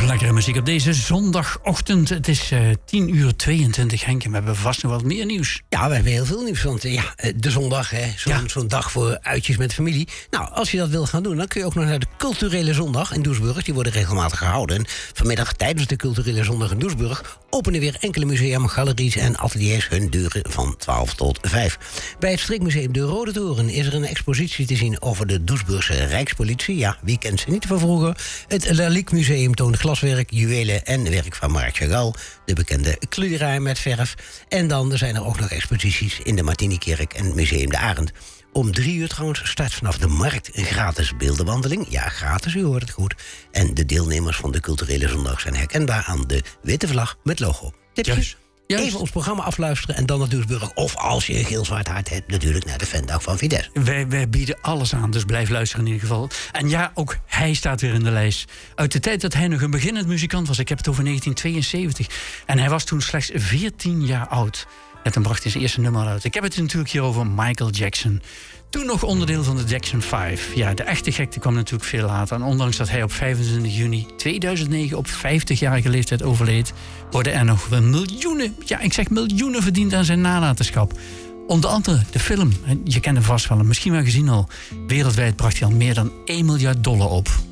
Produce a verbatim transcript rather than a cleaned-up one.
Nog lekkere muziek op deze zondagochtend. Het is uh, tien uur tweeëntwintig, Henk. En we hebben vast nog wat meer nieuws. Ja, we hebben heel veel nieuws. Want uh, ja, de zondag, hè, zo'n, ja. zo'n dag voor uitjes met de familie. Nou, als je dat wil gaan doen, dan kun je ook nog naar de Culturele Zondag in Doesburg. Die worden regelmatig gehouden. En vanmiddag tijdens de Culturele Zondag in Doesburg openen weer enkele musea, galeries en ateliers hun deuren van twaalf tot vijf. Bij het Strikmuseum De Rode Toren is er een expositie te zien over de Doesburgse Rijkspolitie. Ja, wie kent ze niet van vroeger? Het Lalique Museum toont glaswerk, juwelen en werk van Marc Chagall, de bekende kluderaar met verf. En dan zijn er ook nog exposities in de Martinikerk en het Museum de Arend. Om drie uur trouwens start vanaf de markt een gratis beeldenwandeling. Ja, gratis, u hoort het goed. En de deelnemers van de Culturele Zondag zijn herkenbaar aan de witte vlag met logo. Tipjes? Juist. Juist. Even ons programma afluisteren en dan naar Doesburg. Of als je een geel-zwart hart hebt, natuurlijk naar de Fandag van Fidesz. Wij, wij bieden alles aan, dus blijf luisteren in ieder geval. En ja, ook hij staat weer in de lijst. Uit de tijd dat hij nog een beginnend muzikant was. Ik heb het over negentien tweeënzeventig. En hij was toen slechts veertien jaar oud. En toen bracht hij zijn eerste nummer uit. Ik heb het natuurlijk hier over Michael Jackson. Toen nog onderdeel van de Jackson vijf. Ja, de echte gekte kwam natuurlijk veel later. En ondanks dat hij op vijfentwintig juni tweeduizend negen op vijftigjarige leeftijd overleed, worden er nog wel miljoenen, ja, ik zeg miljoenen verdiend aan zijn nalatenschap. Onder andere de film, je kent hem vast wel, misschien wel gezien al. Wereldwijd bracht hij al meer dan één miljard dollar op.